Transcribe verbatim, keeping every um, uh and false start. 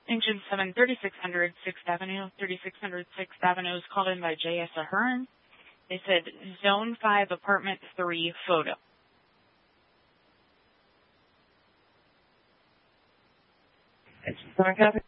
Engine seven, thirty-six hundred sixth Avenue. thirty-six hundred sixth Avenue is called in by J S Ahern. They said Zone five, Apartment three, photo. It's not copy.